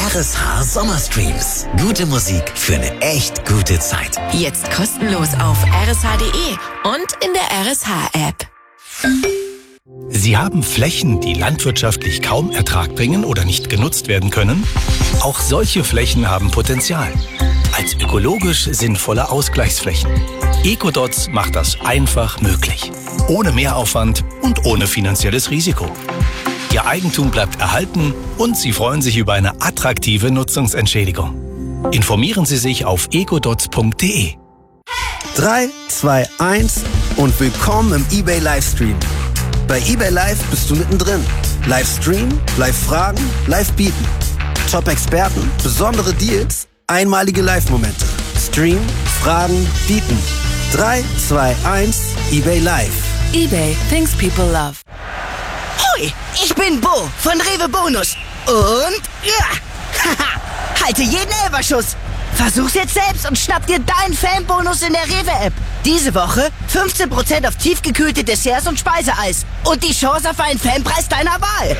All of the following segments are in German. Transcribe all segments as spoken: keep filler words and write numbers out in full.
R S H Sommerstreams. Gute Musik für eine echt gute Zeit. Jetzt kostenlos auf r s h punkt d e und in der R S H-App. Sie haben Flächen, die landwirtschaftlich kaum Ertrag bringen oder nicht genutzt werden können? Auch solche Flächen haben Potenzial. Als ökologisch sinnvolle Ausgleichsflächen. Ecodots macht das einfach möglich. Ohne Mehraufwand und ohne finanzielles Risiko. Ihr Eigentum bleibt erhalten und Sie freuen sich über eine attraktive Nutzungsentschädigung. Informieren Sie sich auf ecodots punkt d e. drei, zwei, eins und willkommen im eBay Livestream. Bei eBay Live bist du mittendrin. Livestream, Live-Fragen, Live-Bieten. Top-Experten, besondere Deals, einmalige Live-Momente. Stream, Fragen, Bieten. drei, zwei, eins, eBay Live. eBay, things people love. Hoi, ich bin Bo von Rewe Bonus. Und ja, haha, halte jeden Elferschuss. Versuch's jetzt selbst und schnapp dir deinen Fanbonus in der Rewe-App. Diese Woche fünfzehn Prozent auf tiefgekühlte Desserts und Speiseeis. Und die Chance auf einen Fanpreis deiner Wahl.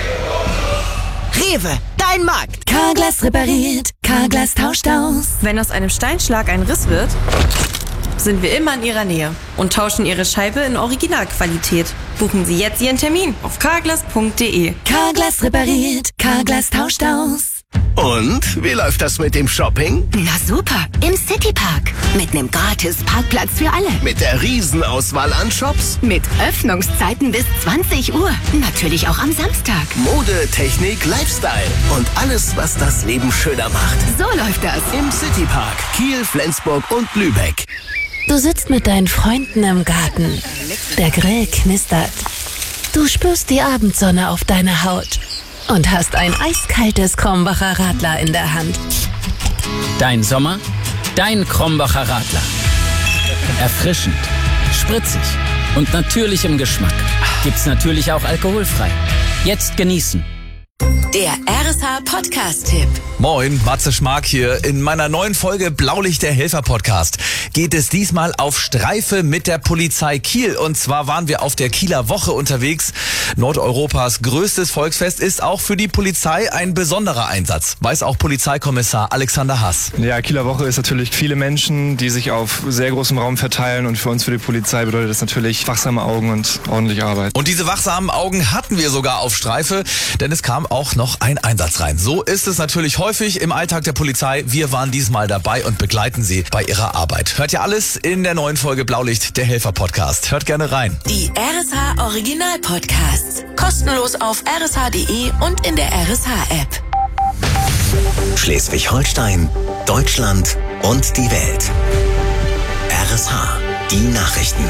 Rewe, dein Markt. Carglass repariert, Carglass tauscht aus. Wenn aus einem Steinschlag ein Riss wird, sind wir immer in Ihrer Nähe und tauschen Ihre Scheibe in Originalqualität. Buchen Sie jetzt Ihren Termin auf carglass punkt d e. Carglass repariert, Carglass tauscht aus. Und wie läuft das mit dem Shopping? Na super, im Citypark. Mit einem gratis Parkplatz für alle. Mit der Riesenauswahl an Shops? Mit Öffnungszeiten bis zwanzig Uhr. Natürlich auch am Samstag. Mode, Technik, Lifestyle und alles, was das Leben schöner macht. So läuft das. Im Citypark, Kiel, Flensburg und Lübeck. Du sitzt mit deinen Freunden im Garten. Der Grill knistert. Du spürst die Abendsonne auf deiner Haut. Und hast ein eiskaltes Krombacher Radler in der Hand. Dein Sommer, dein Krombacher Radler. Erfrischend, spritzig und natürlich im Geschmack. Gibt's natürlich auch alkoholfrei. Jetzt genießen. Der R S H-Podcast-Tipp. Moin, Matze Schmark hier. In meiner neuen Folge Blaulicht der Helfer-Podcast geht es diesmal auf Streife mit der Polizei Kiel. Und zwar waren wir auf der Kieler Woche unterwegs. Nordeuropas größtes Volksfest ist auch für die Polizei ein besonderer Einsatz. Weiß auch Polizeikommissar Alexander Haas. Ja, Kieler Woche ist natürlich viele Menschen, die sich auf sehr großem Raum verteilen. Und für uns, für die Polizei, bedeutet das natürlich wachsame Augen und ordentliche Arbeit. Und diese wachsamen Augen hatten wir sogar auf Streife, denn es kam auch noch ein Einsatz rein. So ist es natürlich häufig im Alltag der Polizei. Wir waren diesmal dabei und begleiten Sie bei Ihrer Arbeit. Hört ihr alles in der neuen Folge Blaulicht, der Helfer-Podcast. Hört gerne rein. Die R S H Original-Podcasts. Kostenlos auf r s h punkt d e und in der R S H-App. Schleswig-Holstein, Deutschland und die Welt. R S H, die Nachrichten.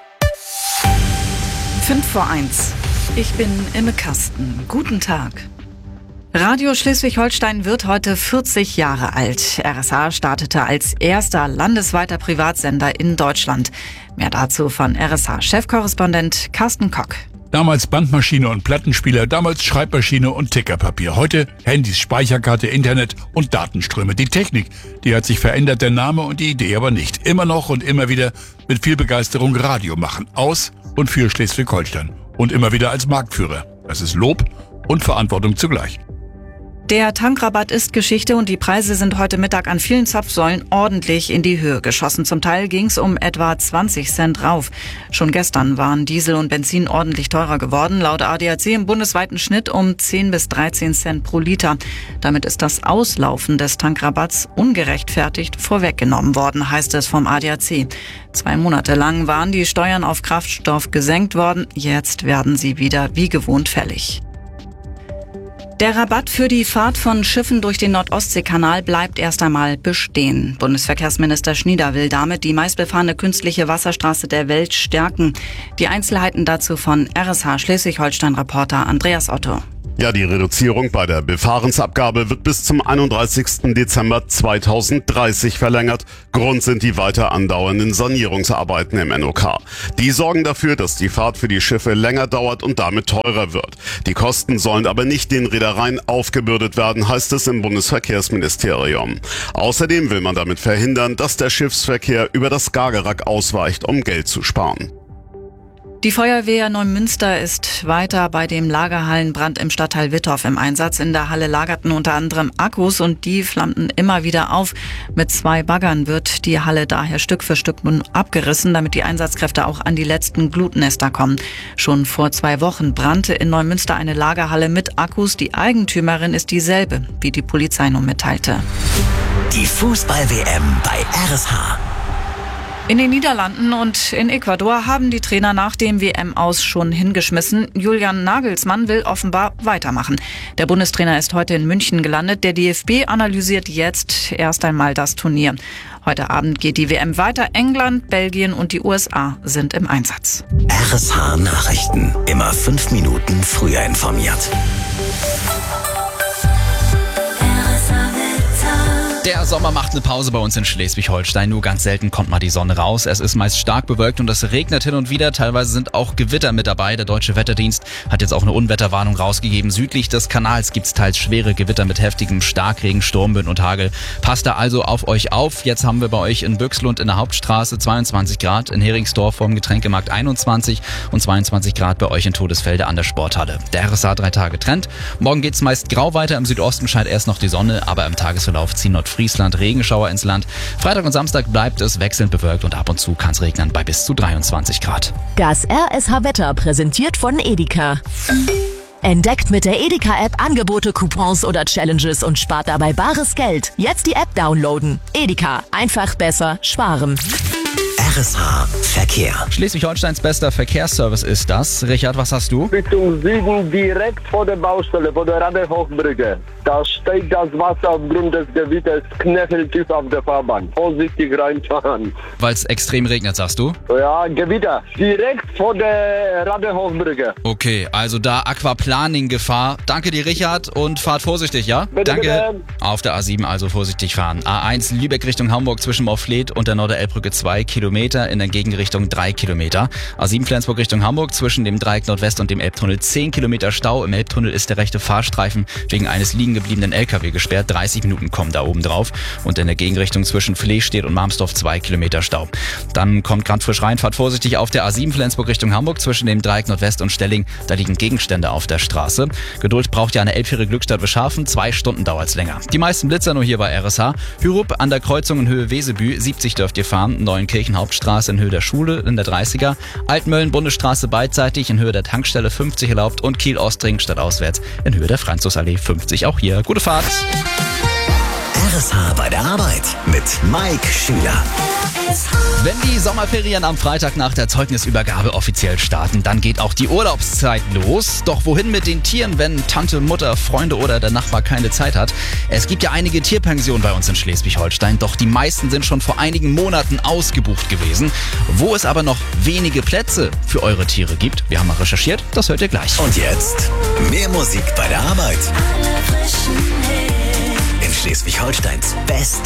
fünf vor eins. Ich bin Imme Kasten. Guten Tag. Radio Schleswig-Holstein wird heute vierzig Jahre alt. R S H startete als erster landesweiter Privatsender in Deutschland. Mehr dazu von R S H-Chefkorrespondent Carsten Kock. Damals Bandmaschine und Plattenspieler, damals Schreibmaschine und Tickerpapier. Heute Handys, Speicherkarte, Internet und Datenströme. Die Technik, die hat sich verändert, der Name und die Idee aber nicht. Immer noch und immer wieder mit viel Begeisterung Radio machen. Aus und für Schleswig-Holstein. Und immer wieder als Marktführer. Das ist Lob und Verantwortung zugleich. Der Tankrabatt ist Geschichte und die Preise sind heute Mittag an vielen Zapfsäulen ordentlich in die Höhe geschossen. Zum Teil ging es um etwa zwanzig Cent rauf. Schon gestern waren Diesel und Benzin ordentlich teurer geworden. Laut A D A C im bundesweiten Schnitt um zehn bis dreizehn Cent pro Liter. Damit ist das Auslaufen des Tankrabatts ungerechtfertigt vorweggenommen worden, heißt es vom A D A C. Zwei Monate lang waren die Steuern auf Kraftstoff gesenkt worden. Jetzt werden sie wieder wie gewohnt fällig. Der Rabatt für die Fahrt von Schiffen durch den Nord-Ostsee-Kanal bleibt erst einmal bestehen. Bundesverkehrsminister Schnieder will damit die meistbefahrene künstliche Wasserstraße der Welt stärken. Die Einzelheiten dazu von R S H Schleswig-Holstein-Reporter Andreas Otto. Ja, die Reduzierung bei der Befahrensabgabe wird bis zum einunddreißigsten Dezember zweitausenddreißig verlängert. Grund sind die weiter andauernden Sanierungsarbeiten im N O K. Die sorgen dafür, dass die Fahrt für die Schiffe länger dauert und damit teurer wird. Die Kosten sollen aber nicht den Reedereien aufgebürdet werden, heißt es im Bundesverkehrsministerium. Außerdem will man damit verhindern, dass der Schiffsverkehr über das Skagerrak ausweicht, um Geld zu sparen. Die Feuerwehr Neumünster ist weiter bei dem Lagerhallenbrand im Stadtteil Wittorf im Einsatz. In der Halle lagerten unter anderem Akkus und die flammten immer wieder auf. Mit zwei Baggern wird die Halle daher Stück für Stück nun abgerissen, damit die Einsatzkräfte auch an die letzten Glutnester kommen. Schon vor zwei Wochen brannte in Neumünster eine Lagerhalle mit Akkus. Die Eigentümerin ist dieselbe, wie die Polizei nun mitteilte. Die Fußball-W M bei R S H. In den Niederlanden und in Ecuador haben die Trainer nach dem W M-Aus schon hingeschmissen. Julian Nagelsmann will offenbar weitermachen. Der Bundestrainer ist heute in München gelandet. Der D F B analysiert jetzt erst einmal das Turnier. Heute Abend geht die W M weiter. England, Belgien und die U S A sind im Einsatz. R S H Nachrichten. Immer fünf Minuten früher informiert. Der Sommer macht eine Pause bei uns in Schleswig-Holstein. Nur ganz selten kommt mal die Sonne raus. Es ist meist stark bewölkt und es regnet hin und wieder. Teilweise sind auch Gewitter mit dabei. Der Deutsche Wetterdienst hat jetzt auch eine Unwetterwarnung rausgegeben. Südlich des Kanals gibt's teils schwere Gewitter mit heftigem Starkregen, Sturmböen und Hagel. Passt da also auf euch auf. Jetzt haben wir bei euch in Büchslund in der Hauptstraße zweiundzwanzig Grad, in Heringsdorf vorm Getränkemarkt einundzwanzig und zweiundzwanzig Grad bei euch in Todesfelde an der Sporthalle. Der R S A drei Tage Trend. Morgen geht's meist grau weiter. Im Südosten scheint erst noch die Sonne, aber im Tagesverlauf ziehen Nordfriesland Regenschauer ins Land. Freitag und Samstag bleibt es wechselnd bewölkt und ab und zu kann es regnen bei bis zu dreiundzwanzig Grad. Das R S H-Wetter präsentiert von Edeka. Entdeckt mit der Edeka-App Angebote, Coupons oder Challenges und spart dabei bares Geld. Jetzt die App downloaden. Edeka. Einfach besser sparen. R S H Verkehr. Schleswig-Holsteins bester Verkehrsservice ist das. Richard, was hast du? Richtung Süden direkt vor der Baustelle, vor der Radehochbrücke. Da steigt das Wasser aufgrund des Gewitters knöcheltief auf der Fahrbahn. Vorsichtig reinfahren. Weil es extrem regnet, sagst du? Ja, Gewitter. Direkt vor der Radehochbrücke. Okay, also da Aquaplaning-Gefahr. Danke dir, Richard, und fahrt vorsichtig, ja? Bitte, Danke. bitte. Auf der A sieben also vorsichtig fahren. A eins Lübeck Richtung Hamburg zwischen Morfleet und der Norderelbbrücke zwei Kilometer, in der Gegenrichtung drei Kilometer. A sieben Flensburg Richtung Hamburg zwischen dem Dreieck Nordwest und dem Elbtunnel zehn Kilometer Stau. Im Elbtunnel ist der rechte Fahrstreifen wegen eines liegen gebliebenen L K W gesperrt. dreißig Minuten kommen da oben drauf. Und in der Gegenrichtung zwischen Flehstedt und Marmsdorf zwei Kilometer Stau. Dann kommt Grand frisch rein, fahrt vorsichtig auf der A sieben Flensburg Richtung Hamburg zwischen dem Dreieck Nordwest und Stelling. Da liegen Gegenstände auf der Straße. Geduld braucht ja eine Elbfähre Glückstadt Bescharfen. Zwei Stunden dauert's länger. Die meisten Blitzer nur hier bei R S H. Hürup an der Kreuzung in Höhe Wesebü. siebzig dürft ihr fahren. Neuenkirchen Hauptstraße in Höhe der Schule in der dreißiger. Altmölln Bundesstraße beidseitig in Höhe der Tankstelle fünfzig erlaubt und Kiel-Ostring stadtauswärts in Höhe der Franzusallee fünfzig auch hier. Gute Fahrt! R S H bei der Arbeit mit Mike Schüler. Wenn die Sommerferien am Freitag nach der Zeugnisübergabe offiziell starten, dann geht auch die Urlaubszeit los. Doch wohin mit den Tieren, wenn Tante, Mutter, Freunde oder der Nachbar keine Zeit hat? Es gibt ja einige Tierpensionen bei uns in Schleswig-Holstein, doch die meisten sind schon vor einigen Monaten ausgebucht gewesen. Wo es aber noch wenige Plätze für eure Tiere gibt, wir haben mal recherchiert, das hört ihr gleich. Und jetzt mehr Musik bei der Arbeit. In Schleswig-Holsteins Best